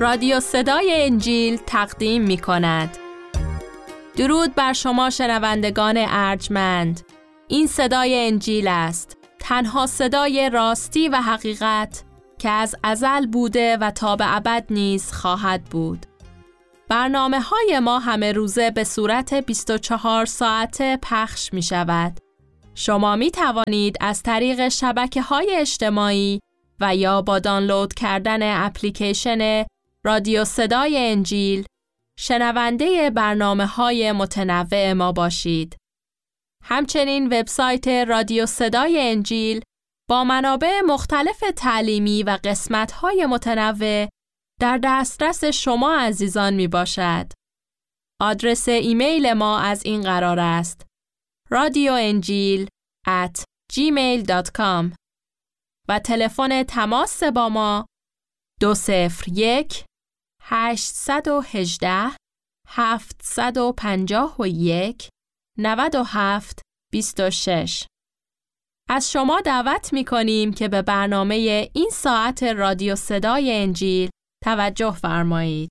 رادیو صدای انجیل تقدیم می کند. درود بر شما شنوندگان ارجمند. این صدای انجیل است، تنها صدای راستی و حقیقت که از ازل بوده و تا به ابد نیز خواهد بود. برنامه‌های ما همه روزه به صورت 24 ساعته پخش می شود. شما می توانید از طریق شبکه‌های اجتماعی و یا با دانلود کردن اپلیکیشن رادیو صدای انجیل شنونده برنامه‌های متنوع ما باشید. همچنین وبسایت رادیو صدای انجیل با منابع مختلف تعلیمی و قسمت‌های متنوع در دسترس شما عزیزان می باشد. آدرس ایمیل ما از این قرار است: radioenjil@gmail.com و تلفن تماس با ما 201 818 751 97 26. از شما دعوت می کنیم که به برنامه این ساعت رادیو صدای انجیل توجه فرمایید.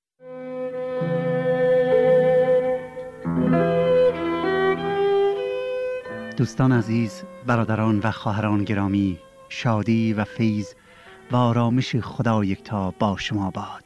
دوستان عزیز، برادران و خواهران گرامی، شادی و فیض و آرامش خدا یکتا با شما باد.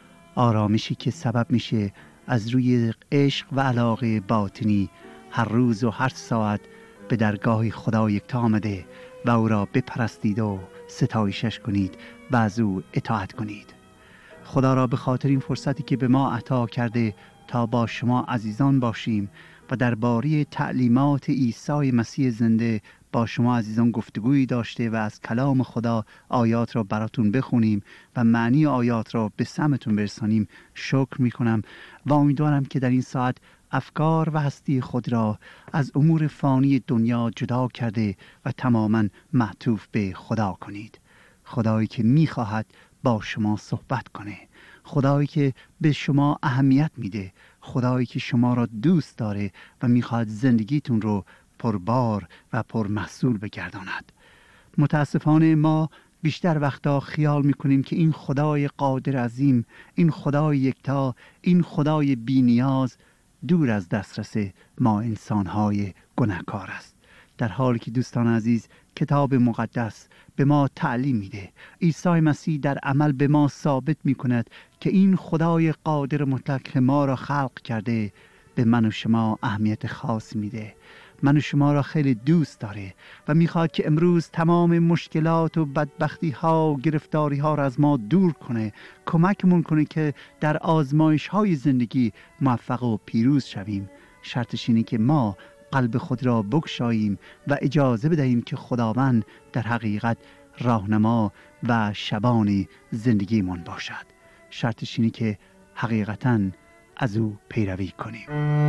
آرامشی که سبب میشه از روی عشق و علاقه باطنی هر روز و هر ساعت به درگاه خدا یکتا آمده و او را بپرستید و ستایشش کنید و از او اطاعت کنید. خدا را به خاطر این فرصتی که به ما عطا کرده تا با شما عزیزان باشیم و درباره تعلیمات عیسی مسیح زنده با شما عزیزان گفتگویی داشته و از کلام خدا آیات را براتون بخونیم و معنی آیات را به سمتون برسانیم شکر میکنم و امیدوارم که در این ساعت افکار و هستی خود را از امور فانی دنیا جدا کرده و تماما معطوف به خدا کنید. خدایی که میخواهد با شما صحبت کنه، خدایی که به شما اهمیت میده، خدایی که شما را دوست داره و میخواهد زندگیتون رو پربار و پرمحصول بگرداند. متاسفانه ما بیشتر وقتا خیال میکنیم که این خدای قادر عظیم، این خدای یکتا، این خدای بی نیاز دور از دسترس ما انسانهای گناهکار است، در حالی که دوستان عزیز کتاب مقدس به ما تعلیم میده. عیسی مسیح در عمل به ما ثابت میکند که این خدای قادر مطلق که ما را خلق کرده به من و شما اهمیت خاص میده، من و شما را خیلی دوست داره و میخواد که امروز تمام مشکلات و بدبختی ها و گرفتاری ها را از ما دور کنه، کمکمون کنه که در آزمایش های زندگی موفق و پیروز شویم. شرطش اینه که ما قلب خود را بگشاییم و اجازه بدهیم که خداوند در حقیقت راهنما و شبان زندگیمون باشد. شرطش اینه که حقیقتاً از او پیروی کنیم.